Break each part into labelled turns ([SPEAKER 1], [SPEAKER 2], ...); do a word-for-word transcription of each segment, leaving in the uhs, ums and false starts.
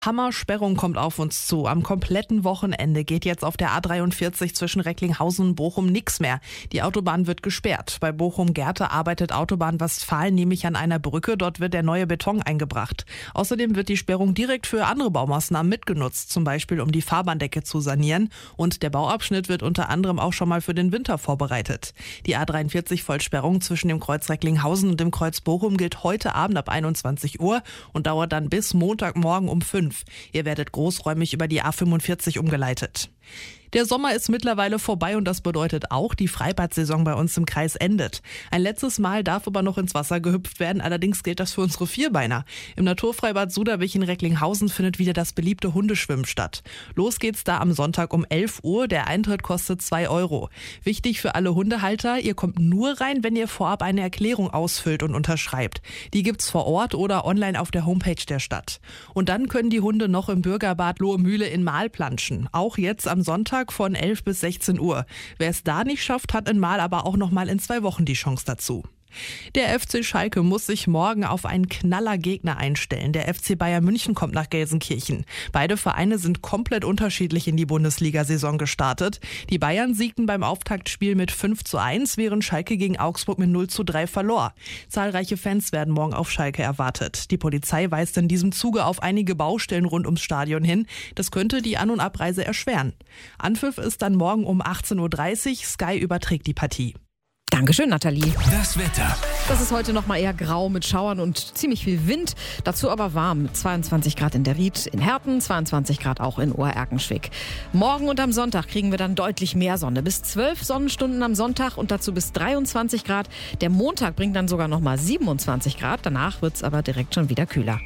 [SPEAKER 1] Hammersperrung kommt auf uns zu. Am kompletten Wochenende geht jetzt auf der A dreiundvierzig zwischen Recklinghausen und Bochum nichts mehr. Die Autobahn wird gesperrt. Bei Bochum-Gerte arbeitet Autobahn Westfalen nämlich an einer Brücke. Dort wird der neue Beton eingebracht. Außerdem wird die Sperrung direkt für andere Baumaßnahmen mitgenutzt, zum Beispiel um die Fahrbahndecke zu sanieren. Und der Bauabschnitt wird unter anderem auch schon mal für den Winter vorbereitet. Die A dreiundvierzig Vollsperrung zwischen dem Kreuz Recklinghausen und dem Kreuz Bochum gilt heute Abend ab einundzwanzig Uhr und dauert dann bis Montagmorgen um fünf. Ihr werdet großräumig über die A fünfundvierzig umgeleitet. Der Sommer ist mittlerweile vorbei und das bedeutet auch, die Freibad-Saison bei uns im Kreis endet. Ein letztes Mal darf aber noch ins Wasser gehüpft werden, allerdings gilt das für unsere Vierbeiner. Im Naturfreibad Suderwich in Recklinghausen findet wieder das beliebte Hundeschwimmen statt. Los geht's da am Sonntag um elf Uhr, der Eintritt kostet zwei Euro. Wichtig für alle Hundehalter, ihr kommt nur rein, wenn ihr vorab eine Erklärung ausfüllt und unterschreibt. Die gibt's vor Ort oder online auf der Homepage der Stadt. Und dann können die Hunde noch im Bürgerbad Lohemühle in Mahl planschen. Auch jetzt am Sonntag von elf bis sechzehn Uhr. Wer es da nicht schafft, hat in Mahl aber auch noch mal in zwei Wochen die Chance dazu. Der F C Schalke muss sich morgen auf einen Knallergegner einstellen. Der F C Bayern München kommt nach Gelsenkirchen. Beide Vereine sind komplett unterschiedlich in die Bundesliga-Saison gestartet. Die Bayern siegten beim Auftaktspiel mit fünf zu eins, während Schalke gegen Augsburg mit null zu drei verlor. Zahlreiche Fans werden morgen auf Schalke erwartet. Die Polizei weist in diesem Zuge auf einige Baustellen rund ums Stadion hin. Das könnte die An- und Abreise erschweren. Anpfiff ist dann morgen um achtzehn Uhr dreißig. Sky überträgt die Partie.
[SPEAKER 2] Dankeschön, Nathalie.
[SPEAKER 3] Das Wetter.
[SPEAKER 2] Das ist heute noch mal eher grau mit Schauern und ziemlich viel Wind. Dazu aber warm mit zweiundzwanzig Grad in der Ried, in Herten, zweiundzwanzig Grad auch in Ohr-Erkenschwick. Morgen und am Sonntag kriegen wir dann deutlich mehr Sonne. Bis zwölf Sonnenstunden am Sonntag und dazu bis dreiundzwanzig Grad. Der Montag bringt dann sogar noch mal siebenundzwanzig Grad. Danach wird es aber direkt schon wieder kühler.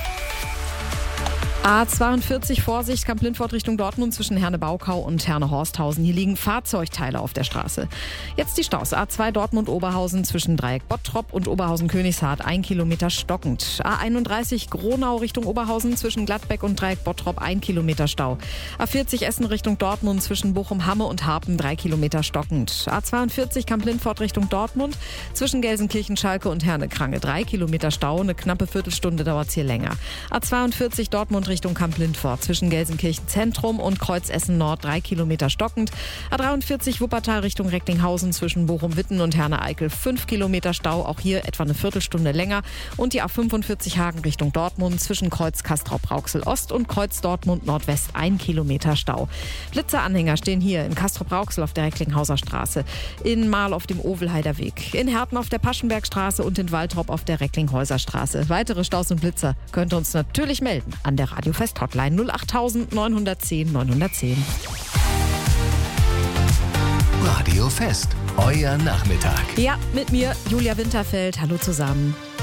[SPEAKER 2] A zweiundvierzig, Vorsicht, Kamp-Lindfort Richtung Dortmund zwischen Herne-Baukau und Herne-Horsthausen. Hier liegen Fahrzeugteile auf der Straße. Jetzt die Staus. A zwei Dortmund-Oberhausen zwischen Dreieck-Bottrop und Oberhausen-Königshardt, ein Kilometer stockend. A einunddreißig Gronau Richtung Oberhausen zwischen Gladbeck und Dreieck-Bottrop, ein Kilometer Stau. A vierzig Essen Richtung Dortmund zwischen Bochum-Hamme und Harpen, drei Kilometer stockend. A zweiundvierzig Kamp-Lindfort Richtung Dortmund zwischen Gelsenkirchen-Schalke und Herne-Krange, drei Kilometer Stau. Eine knappe Viertelstunde dauert es hier länger. A zweiundvierzig Dortmund Richtung Kamp-Lindfort zwischen Gelsenkirchen Zentrum und Kreuz Essen Nord, drei Kilometer stockend. A dreiundvierzig Wuppertal Richtung Recklinghausen zwischen Bochum-Witten und Herne-Eickel, fünf Kilometer Stau, auch hier etwa eine Viertelstunde länger. Und die A fünfundvierzig Hagen Richtung Dortmund zwischen Kreuz Castrop-Rauxel Ost und Kreuz Dortmund Nordwest, ein Kilometer Stau. Blitzeranhänger stehen hier in Castrop-Rauxel auf der Recklinghauser Straße, in Mahl auf dem Ovelheider Weg, in Herten auf der Paschenbergstraße und in Waltrop auf der Recklinghäuser Straße. Weitere Staus und Blitzer könnt ihr uns natürlich melden an der Radiofest-Hotline null acht neun eins null neun eins null.
[SPEAKER 3] Radio Fest, euer Nachmittag.
[SPEAKER 2] Ja, mit mir Julia Winterfeld. Hallo zusammen.